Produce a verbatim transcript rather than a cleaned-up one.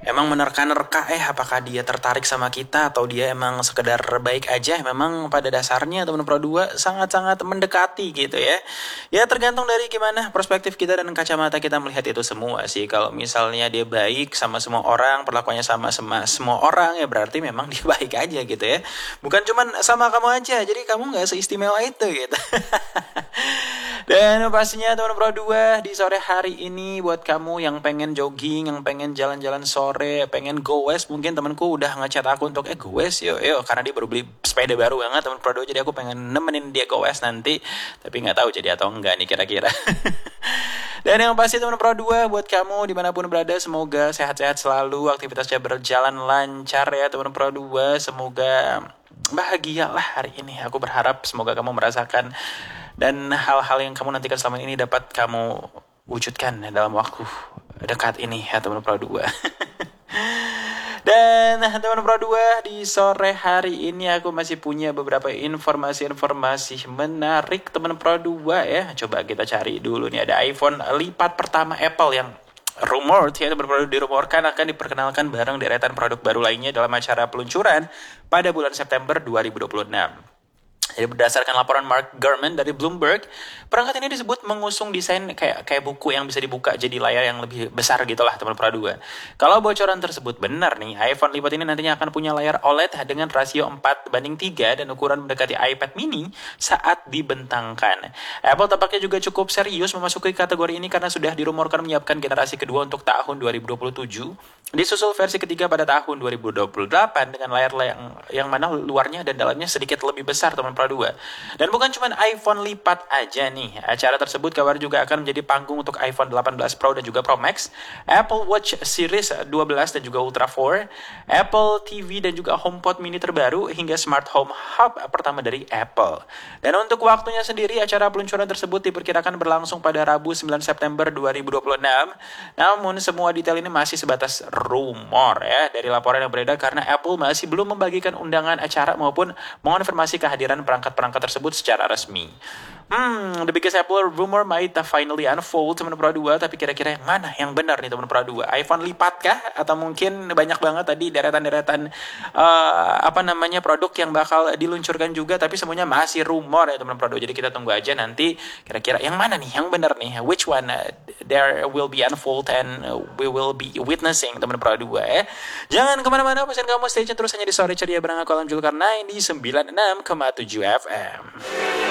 emang menerka-nerka eh apakah dia tertarik sama kita atau dia emang sekedar baik aja. Memang pada dasarnya teman Pro dua sangat-sangat mendekati gitu ya. Ya tergantung dari gimana perspektif kita dan kacamata kita melihat itu semua sih. Kalau misalnya dia baik sama semua orang, perlakuannya sama sama semua orang, ya berarti memang dia baik aja gitu ya. Bukan cuman sama kamu aja, jadi kamu gak seistimewa itu gitu. Dan pastinya teman Pro dua di sore hari ini buat kamu yang pengen jogging, yang pengen jalan-jalan sore, pengen go west, mungkin temanku udah ngechat aku untuk eh go west yuk, yuk karena dia baru beli sepeda baru banget teman Pro dua, jadi aku pengen nemenin dia go west nanti, tapi nggak tahu jadi atau enggak nih kira-kira. Dan yang pasti teman Pro dua buat kamu dimanapun berada, semoga sehat-sehat selalu, aktivitasnya berjalan lancar ya teman Pro dua, semoga bahagia lah hari ini. Aku berharap semoga kamu merasakan dan hal-hal yang kamu nantikan selama ini dapat kamu wujudkan dalam waktu dekat ini ya teman Pro dua. Dan teman Pro dua di sore hari ini aku masih punya beberapa informasi-informasi menarik teman Pro dua ya. Coba kita cari dulu nih, ada iPhone lipat pertama Apple yang rumored ya teman Pro dua, dirumorkan akan diperkenalkan bareng deretan produk baru lainnya dalam acara peluncuran pada bulan September dua ribu dua puluh enam. Jadi berdasarkan laporan Mark Gurman dari Bloomberg, perangkat ini disebut mengusung desain kayak kayak buku yang bisa dibuka jadi layar yang lebih besar gitulah teman Pro dua. Kalau bocoran tersebut benar nih, iPhone lipat ini nantinya akan punya layar O L E D dengan rasio empat banding tiga dan ukuran mendekati iPad mini saat dibentangkan. Apple tampaknya juga cukup serius memasuki kategori ini karena sudah dirumorkan menyiapkan generasi kedua untuk tahun dua ribu dua puluh tujuh. Disusul versi ketiga pada tahun dua ribu dua puluh delapan dengan layar yang yang mana luarnya dan dalamnya sedikit lebih besar teman Pro dua. Dan bukan cuma iPhone lipat aja nih. Acara tersebut kabar juga akan menjadi panggung untuk iPhone delapan belas Pro dan juga Pro Max, Apple Watch Series dua belas dan juga Ultra empat, Apple T V dan juga HomePod mini terbaru hingga Smart Home Hub pertama dari Apple. Dan untuk waktunya sendiri, acara peluncuran tersebut diperkirakan berlangsung pada Rabu sembilan September dua ribu dua puluh enam. Namun semua detail ini masih sebatas rumor ya dari laporan yang beredar karena Apple masih belum membagikan undangan acara maupun mengonfirmasi kehadiran perangkat-perangkat tersebut secara resmi. Hmm, the biggest Apple rumor might finally unfold teman Pro dua, tapi kira-kira yang mana yang benar nih teman Pro dua? iPhone lipat kah? Atau mungkin banyak banget tadi deretan-deretan uh, apa namanya produk yang bakal diluncurkan juga, tapi semuanya masih rumor ya teman Pro dua. Jadi kita tunggu aja nanti kira-kira yang mana nih yang benar nih? Which one uh, there will be unfold and uh, we will be witnessing teman Pro dua ya. Jangan kemana-mana, pesan kamu stay tune terus hanya di Sore Ceria bareng aku Alam Zulkarnain di sembilan puluh enam koma tujuh F M.